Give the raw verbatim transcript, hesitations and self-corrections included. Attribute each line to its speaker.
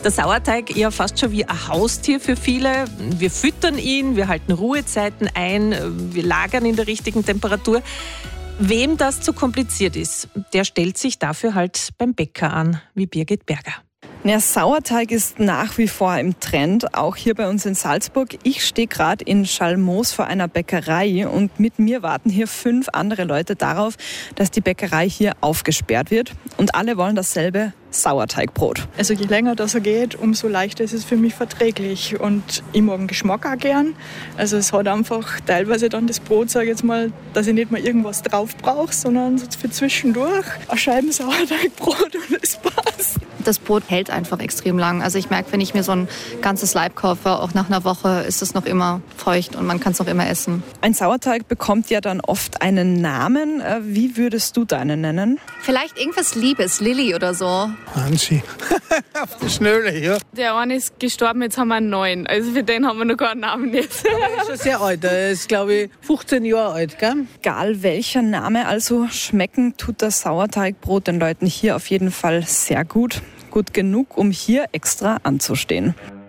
Speaker 1: Der Sauerteig ja fast schon wie ein Haustier für viele. Wir füttern ihn, wir halten Ruhezeiten ein, wir lagern in der richtigen Temperatur. Wem das zu kompliziert ist, der stellt sich dafür halt beim Bäcker an, wie Birgit Berger.
Speaker 2: Ja, Sauerteig ist nach wie vor im Trend, auch hier bei uns in Salzburg. Ich stehe gerade in Schalmoos vor einer Bäckerei und mit mir warten hier fünf andere Leute darauf, dass die Bäckerei hier aufgesperrt wird. Und alle wollen dasselbe: Sauerteigbrot.
Speaker 3: Also je länger das so geht, umso leichter ist es für mich verträglich. Und ich mag den Geschmack auch gern. Also es hat einfach teilweise dann das Brot, sage ich jetzt mal, dass ich nicht mal irgendwas drauf brauche, sondern so für zwischendurch ein Scheiben Sauerteigbrot und es passt.
Speaker 4: Das Brot hält einfach extrem lang. Also ich merke, wenn ich mir so ein ganzes Laib kaufe, auch nach einer Woche ist es noch immer feucht und man kann es noch immer essen.
Speaker 2: Ein Sauerteig bekommt ja dann oft einen Namen. Wie würdest du deinen nennen?
Speaker 4: Vielleicht irgendwas Liebes, Lilly oder so.
Speaker 5: Hansi. Auf die Schnelle, ja.
Speaker 6: Der eine ist gestorben, jetzt haben wir einen neuen. Also für den haben wir noch keinen Namen jetzt.
Speaker 7: Er ist schon sehr alt. Er ist, glaube ich, fünfzehn Jahre alt. Gell?
Speaker 2: Egal welcher Name, also schmecken tut das Sauerteigbrot den Leuten hier auf jeden Fall sehr gut. Gut genug, um hier extra anzustehen.